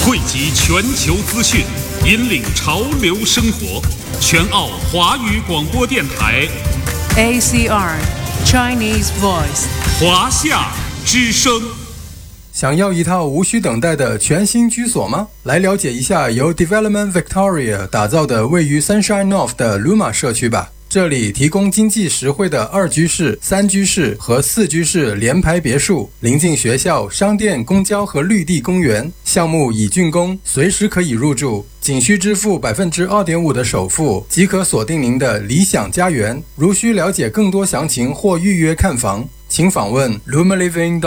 汇集全球资讯，引领潮流生活。全澳华语广播电台 ACR Chinese Voice 华夏之声。 想要一套无需等待的全新居所吗？来了解一下由 Development Victoria 打造的位于 Sunshine North 的 Luma 社区吧。这里提供经济实惠的2居室、3居室和4居室联排别墅，临近学校、商店、公交和绿地公园。项目已竣工，随时可以入住，仅需支付 2.5% 的首付，即可锁定您的理想家园。如需了解更多详情或预约看房，请访问 lumaliving.com。